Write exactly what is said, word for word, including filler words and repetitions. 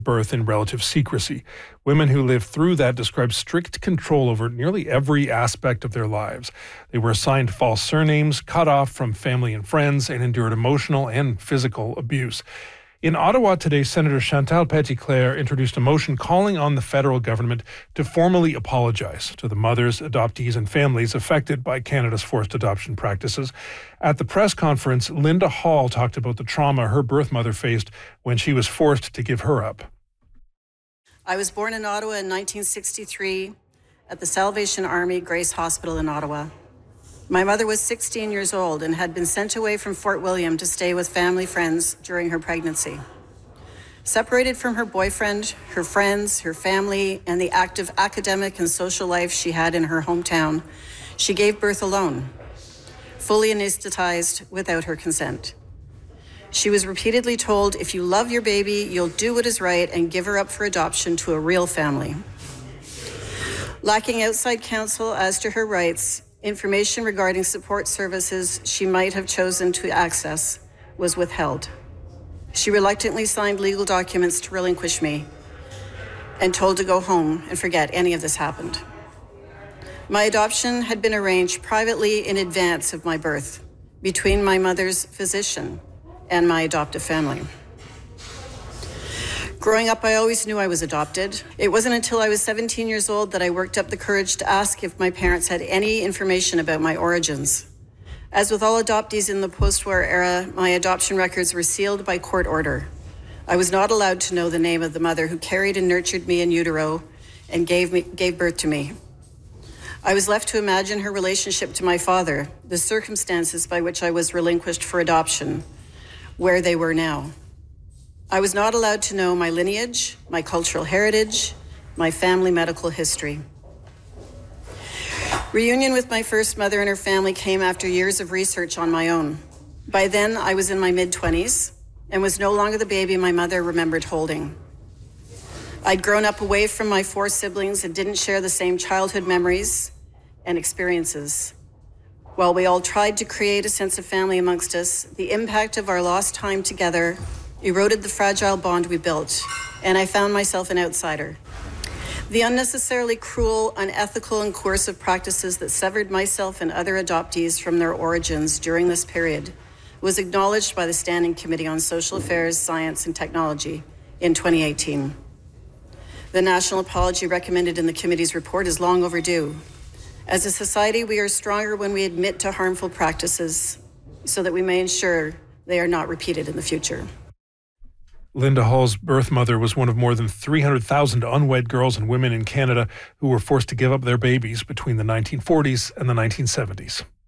birth in relative secrecy. Women who lived through that described strict control over nearly every aspect of their lives. They were assigned false surnames, cut off from family and friends, and endured emotional and physical abuse. In Ottawa today, Senator Chantal Petitclerc introduced a motion calling on the federal government to formally apologize to the mothers, adoptees, and families affected by Canada's forced adoption practices. At the press conference, Linda Hall talked about the trauma her birth mother faced when she was forced to give her up. I was born in Ottawa in nineteen sixty-three at the Salvation Army Grace Hospital in Ottawa. My mother was sixteen years old and had been sent away from Fort William to stay with family friends during her pregnancy. Separated from her boyfriend, her friends, her family, and the active academic and social life she had in her hometown, she gave birth alone, fully anesthetized without her consent. She was repeatedly told, if you love your baby, you'll do what is right and give her up for adoption to a real family. Lacking outside counsel as to her rights, information regarding support services she might have chosen to access was withheld. She reluctantly signed legal documents to relinquish me and told to go home and forget any of this happened. My adoption had been arranged privately in advance of my birth between my mother's physician and my adoptive family. Growing up, I always knew I was adopted. It wasn't until I was seventeen years old that I worked up the courage to ask if my parents had any information about my origins. As with all adoptees in the post-war era, my adoption records were sealed by court order. I was not allowed to know the name of the mother who carried and nurtured me in utero and gave me, gave birth to me. I was left to imagine her relationship to my father, the circumstances by which I was relinquished for adoption, where they were now. I was not allowed to know my lineage, my cultural heritage, my family medical history. Reunion with my first mother and her family came after years of research on my own. By then, I was in my mid-twenties and was no longer the baby my mother remembered holding. I'd grown up away from my four siblings and didn't share the same childhood memories and experiences. While we all tried to create a sense of family amongst us, the impact of our lost time together eroded the fragile bond we built, and I found myself an outsider. The unnecessarily cruel, unethical, and coercive practices that severed myself and other adoptees from their origins during this period was acknowledged by the Standing Committee on Social Affairs, Science, and Technology in twenty eighteen. The national apology recommended in the committee's report is long overdue. As a society, we are stronger when we admit to harmful practices so that we may ensure they are not repeated in the future. Linda Hall's birth mother was one of more than three hundred thousand unwed girls and women in Canada who were forced to give up their babies between the nineteen forties and the nineteen seventies.